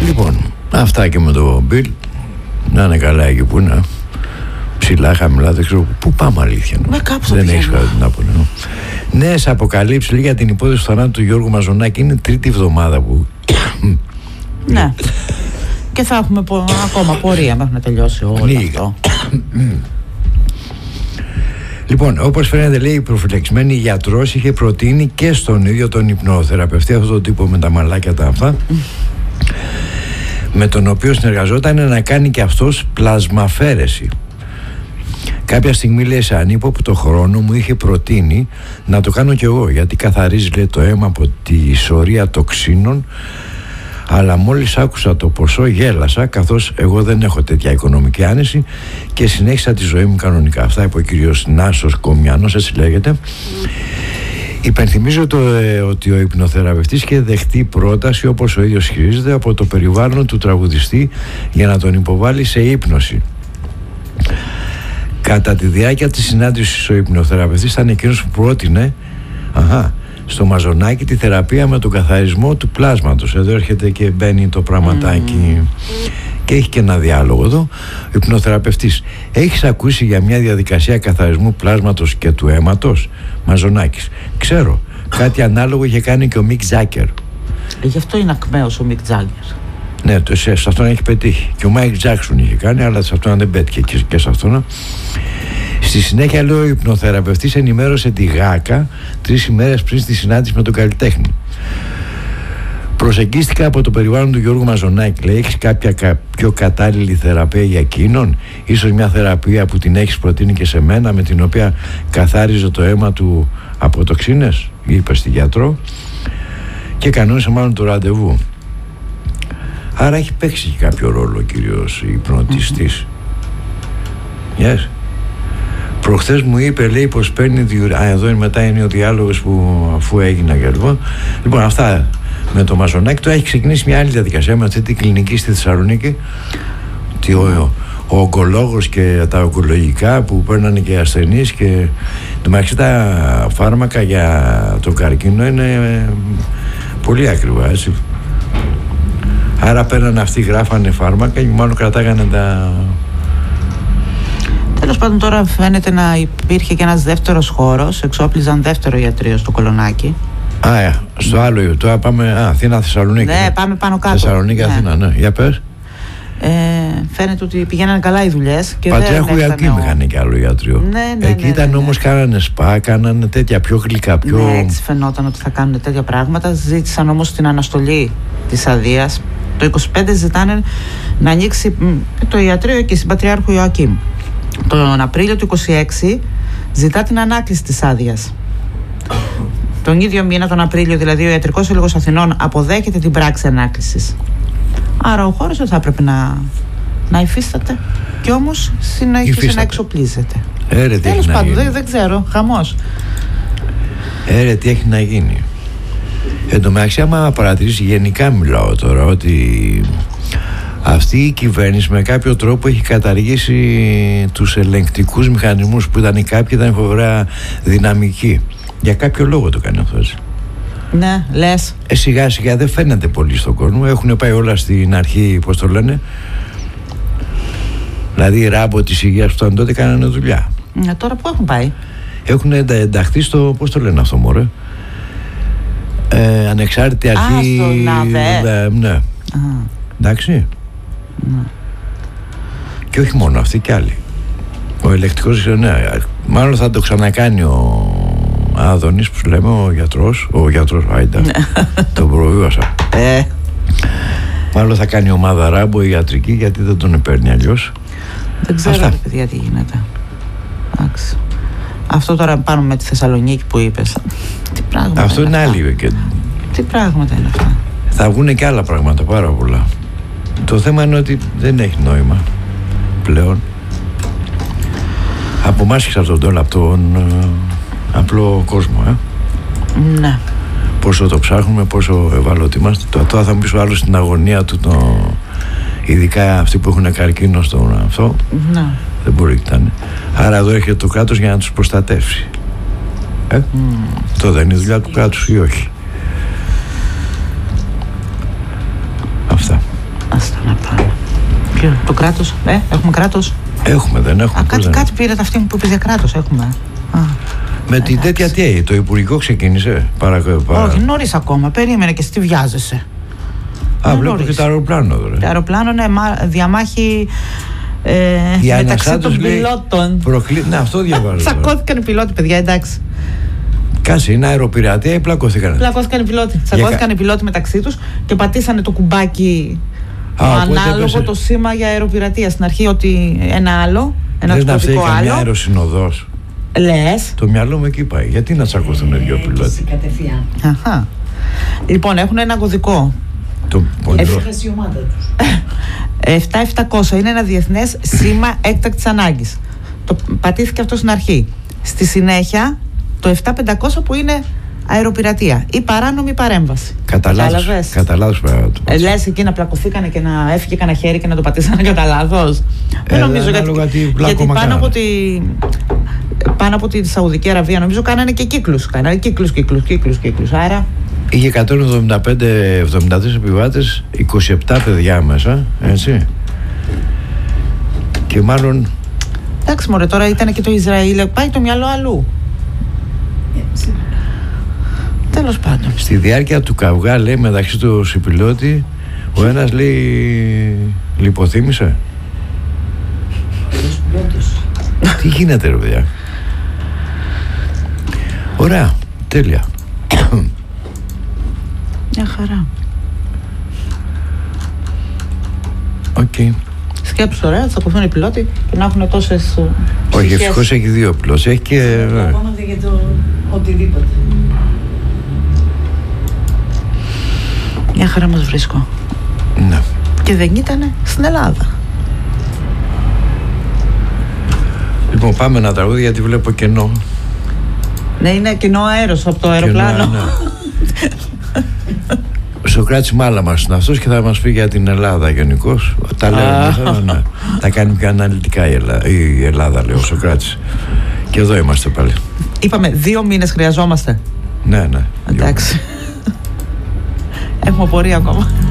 Λοιπόν, αυτά και με το Μπιλ. Να είναι καλά εκεί που είναι. Ψηλά, χαμηλά, δεν ξέρω πού πάμε, αλήθεια. Δεν έχεις κάτι να πω. Νέες αποκαλύψεις λέει για την υπόθεση του θανάτου του Γιώργου Μαζονάκη. Είναι τρίτη εβδομάδα που. Ναι. Και θα έχουμε ακόμα πορεία μέχρι να τελειώσει όλο αυτό. Λοιπόν, όπως φαίνεται, λέει, η προφυλαξμένη γιατρός είχε προτείνει και στον ίδιο τον υπνοθεραπευτή, αυτόν τον τύπο με τα μαλάκια τα αυτά, με τον οποίο συνεργαζόταν, να κάνει και αυτός πλασμαφέρεση. Κάποια στιγμή, λέει, σε ανύποπτο χρόνο μου είχε προτείνει να το κάνω κι εγώ, γιατί καθαρίζει, λέει, το αίμα από τη σωρία τοξίνων. Αλλά μόλις άκουσα το ποσό γέλασα, καθώς εγώ δεν έχω τέτοια οικονομική άνεση, και συνέχισα τη ζωή μου κανονικά. Αυτά είπε ο κύριος Νάσος Κομιανός, έτσι λέγεται. Υπενθυμίζω ότι ο υπνοθεραπευτής είχε δεχτεί πρόταση, όπως ο ίδιος χειρίζεται, από το περιβάλλον του τραγουδιστή για να τον υποβάλει σε ύπνωση. Κατά τη διάρκεια της συνάντησης, ο υπνοθεραπευτής ήταν εκείνος που πρότεινε στο Μαζονάκη τη θεραπεία με τον καθαρισμό του πλάσματος. Εδώ έρχεται και μπαίνει το πραγματάκι και έχει και ένα διάλογο εδώ. Ο υπνοθεραπευτής: έχεις ακούσει για μια διαδικασία καθαρισμού πλάσματος και του αίματος? Μαζονάκης: ξέρω, κάτι ανάλογο είχε κάνει και ο Μικ Τζάκερ. Γι' αυτό είναι ακμαίος ο Μικ Τζάκερ. Ναι, σε αυτόν έχει πετύχει. Και ο Μάικ Τζάκσον είχε κάνει, αλλά σε αυτόν δεν πέτυχε και σε αυτόν. Στη συνέχεια, λέει, ο υπνοθεραπευτής ενημέρωσε τη ΓΑΚΑ 3 ημέρες πριν τη συνάντηση με τον καλλιτέχνη. Προσεγγίστηκα από το περιβάλλον του Γιώργου Μαζονάκη. Λέει: έχεις κάποια πιο κατάλληλη θεραπεία για εκείνον? Ίσως μια θεραπεία που την έχεις προτείνει και σε μένα, με την οποία καθάριζε το αίμα του από τοξίνες? Είπε στη γιατρό. Και κανόνισε μάλλον το ραντεβού. Άρα έχει παίξει και κάποιο ρόλο ο κύριος υπνοτιστής. Yes. Προχθές μου είπε, λέει, πως παίρνει εδώ είναι, μετά είναι ο διάλογος που αφού έγινα και λοιπόν. Λοιπόν, αυτά με το Μαζονάκη. Τώρα έχει ξεκινήσει μια άλλη διαδικασία με αυτή την κλινική στη Θεσσαλονίκη, ότι ο ογκολόγος και τα ογκολογικά που παίρνανε και ασθενείς, και το μεταξύ τα φάρμακα για το καρκίνο είναι πολύ ακριβά, έτσι. Άρα παίρνανε αυτοί, γράφανε φάρμακα και μάλλον κρατάγανε τα... Τέλος πάντων, τώρα φαίνεται να υπήρχε και ένας δεύτερος χώρος, εξόπλιζαν δεύτερο ιατρείο στο Κολονάκι. Στο άλλο, τώρα πάμε Αθήνα, Θεσσαλονίκη. Ναι, πάμε πάνω κάτω. Θεσσαλονίκη, ναι. Αθήνα, ναι. Για πες. Φαίνεται ότι πηγαίνανε καλά οι δουλειές. Πατρέχου Ιακήμ είχαν και άλλο ιατρείο. Ναι, εκεί ήταν όμως, κάνανε σπα, κάνανε τέτοια πιο γλυκά, πιο... Ναι, έτσι φαινόταν ότι θα κάνουν τέτοια πράγματα. Ζήτησαν όμως την αναστολή της αδείας. Το 25 ζητάνε να ανοίξει το ιατρείο εκεί στην Πατριάρχου Ιωακήμ. Τον Απρίλιο του 26 ζητά την ανάκληση της άδειας. Τον ίδιο μήνα, τον Απρίλιο, δηλαδή, ο Ιατρικός Σύλλογος Αθηνών αποδέχεται την πράξη ανάκλησης. Άρα ο χώρος δεν θα έπρεπε να υφίσταται, και όμως συνέχισε να εξοπλίζεται. Τέλος πάντων, δεν ξέρω, χαμός. Τι έχει να γίνει. Εν τω μεταξύ, άμα παρατηρήσει, γενικά μιλάω τώρα, ότι αυτή η κυβέρνηση με κάποιο τρόπο έχει καταργήσει τους ελεγκτικούς μηχανισμούς που ήταν οι κάποιοι, ήταν φοβερά δυναμικοί. Για κάποιο λόγο το κάνει αυτό, έτσι. Ναι, λες. Σιγά σιγά δεν φαίνεται πολύ στον κόσμο. Έχουν πάει όλα στην αρχή, πώς το λένε. Δηλαδή οι ράμπο της υγείας που ήταν τότε κάνανε δουλειά. Τώρα που έχουν πάει? Έχουν ενταχθεί στο, πώς το λένε αυτό, μωρέ, ανεξάρτητη αρχή. Στο ΝΑΒΕ. Ναι. Εντάξει. Και όχι μόνο αυτοί, και άλλοι. Ο ελεκτικός, ναι, μάλλον θα το ξανακάνει ο Άδωνης, που λέμε, ο γιατρός Άιντα. Τον προβίβασα. Μάλλον θα κάνει ομάδα ράμπο η ιατρική, γιατί δεν τον παίρνει αλλιώς. Δεν ξέρω, παιδιά, τι γίνεται. Εντάξει. Αυτό τώρα πάνω με τη Θεσσαλονίκη που είπες, τι πράγματα? Αυτό είναι άλλη. Τι πράγματα είναι αυτά? Θα βγουν και άλλα πράγματα, πάρα πολλά. Το θέμα είναι ότι δεν έχει νόημα πλέον. Από εμάς εξαρτώνται όλα από τον απλό κόσμο. Ναι. Πόσο το ψάχνουμε, πόσο ευάλωτοι είμαστε. Τώρα θα μου πεις ο άλλος στην αγωνία του, ειδικά αυτοί που έχουν καρκίνο στον αυτό. Ναι. Δεν μπορεί να κοιτάνε. Άρα εδώ έρχεται το κράτος για να τους προστατεύσει. Αυτό δεν είναι δουλειά του κράτους ή όχι? Αυτά. Το κράτος, έχουμε κράτος. Έχουμε, δεν έχουμε. Κάτι πήρε αυτή μου που είπε για κράτος, έχουμε. Με την τέτοια τι, το Υπουργικό ξεκίνησε. Όχι, νωρίς ακόμα. Περίμενε και τι βιάζεσαι. Βλέπω και το αεροπλάνο. Το αεροπλάνο, ναι, διαμάχη μεταξύ των πιλότων. Ναι, αυτό διαβάζω. Τσακώθηκαν οι πιλότοι, παιδιά, εντάξει. Κάτσε, είναι αεροπειρατεία ή πλακώθηκαν? Πλακώθηκαν οι πιλότοι. Τσακώθηκαν οι πιλότοι μεταξύ τους και πατήσανε το κουμπάκι ανάλογο το σήμα για αεροπειρατεία. Στην αρχή ότι ένα άλλο, ένα τοπικό άλλο. Καμιά αεροσυνοδός. Λες. Το μυαλό μου εκεί πάει. Γιατί να τσακωθούν οι δυο πιλότοι? Αχα. Λοιπόν, έχουν ένα κωδικό. Έφυγε η ομάδα τους. 7700 είναι ένα διεθνές σήμα έκτακτης ανάγκης. Το πατήθηκε αυτό στην αρχή. Στη συνέχεια το 7500 που είναι αεροπειρατεία ή παράνομη παρέμβαση. Κατά λάθος πράγματι. Λες εκεί να πλακωθήκανε και να έφυγε κανένα χέρι και να το πατήσανε κατά λάθος. Δεν νομίζω, γιατί πάνω από τη Σαουδική Αραβία νομίζω κάνανε και κύκλους. Κάνανε κύκλους. Άρα είχε 175-73 επιβάτες, 27 παιδιά μέσα, έτσι. Και μάλλον... Εντάξει μωρέ, τώρα ήταν και το Ισραήλ, πάει το μυαλό αλλού. Τέλος πάντων. Στη διάρκεια του καυγά, λέει, μεταξύ του συμπιλότη, ο ένας λέει λιποθύμησε. Τι γίνεται ρε παιδιά? Ωραία, τέλεια. Μια χαρά. Οκ. Σκέψου ωραία, θα κοφούν οι πιλότοι και να έχουν τόσες... Όχι, ευτυχώς έχει δύο πιλότες. Έχει και... Ακόμα για το οτιδήποτε. Μια χαρά μας βρίσκω. Ναι. Και δεν ήτανε στην Ελλάδα. Λοιπόν, πάμε ένα τραγούδι γιατί βλέπω κενό. Ναι, είναι κενό αέρος από το αεροπλάνο. Ναι. Ο Σοκράτης Μάλαμας είναι αυτός και θα μας πει για την Ελλάδα γενικώς. Τα λέμε, ναι. Τα κάνει πιο αναλυτικά η Ελλάδα, λέει ο Σοκράτης. Και εδώ είμαστε πάλι. Είπαμε 2 μήνες χρειαζόμαστε. Ναι. Εντάξει. Έχουμε πορεία ακόμα.